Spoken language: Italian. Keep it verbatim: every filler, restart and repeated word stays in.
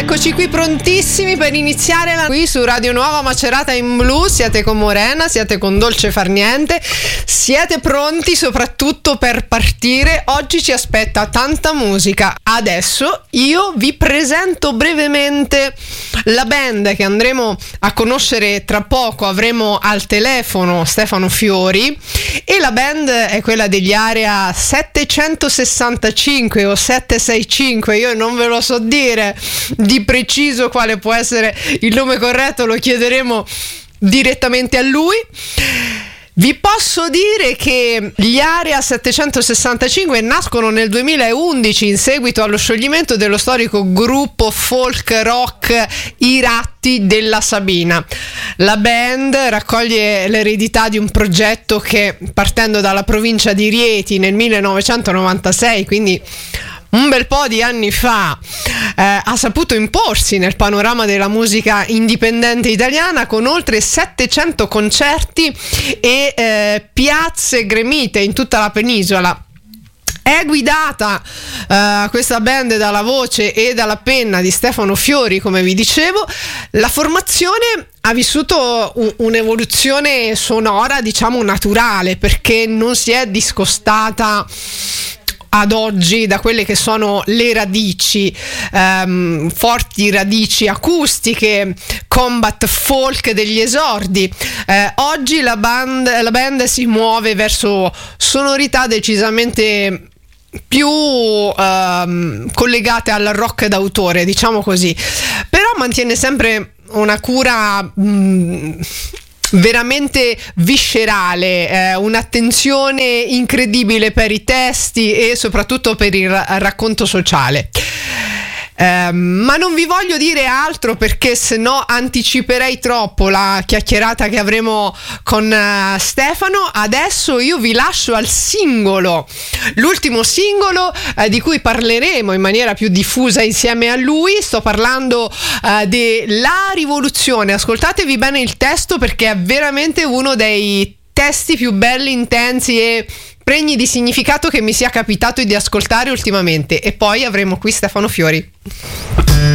Eccoci qui prontissimi per iniziare la... qui su Radio Nuova Macerata in Blu. Siete con Morena, siete con Dolce Far Niente, siete pronti soprattutto per partire. Oggi ci aspetta tanta musica. Adesso io vi presento brevemente la band che andremo a conoscere tra poco. Avremo al telefono Stefano Fiori e la band è quella degli Area settecentosessantacinque o settecentosessantacinque, io non ve lo so dire di preciso quale può essere il nome corretto, lo chiederemo direttamente a lui. Vi posso dire che gli Area settecentosessantacinque nascono nel duemilaundici in seguito allo scioglimento dello storico gruppo folk rock I Ratti della Sabina. La band raccoglie l'eredità di un progetto che, partendo dalla provincia di Rieti nel millenovecentonovantasei, quindi un bel po' di anni fa, eh, ha saputo imporsi nel panorama della musica indipendente italiana con oltre settecento concerti e eh, piazze gremite in tutta la penisola. È guidata uh, questa band dalla voce e dalla penna di Stefano Fiori, come vi dicevo. La formazione ha vissuto un, un'evoluzione sonora, diciamo, naturale, perché non si è discostata ad oggi da quelle che sono le radici, ehm, forti radici acustiche, combat folk degli esordi. Eh, oggi la band, la band si muove verso sonorità decisamente più ehm, collegate al rock d'autore, diciamo così, però mantiene sempre una cura mh, veramente viscerale, eh, un'attenzione incredibile per i testi e soprattutto per il racconto sociale. Eh, ma non vi voglio dire altro, perché se no anticiperei troppo la chiacchierata che avremo con uh, Stefano. Adesso io vi lascio al singolo, l'ultimo singolo uh, di cui parleremo in maniera più diffusa insieme a lui. Sto parlando uh, della rivoluzione. Ascoltatevi bene il testo, perché è veramente uno dei testi più belli, intensi e pregni di significato che mi sia capitato di ascoltare ultimamente. E poi avremo qui Stefano Fiori.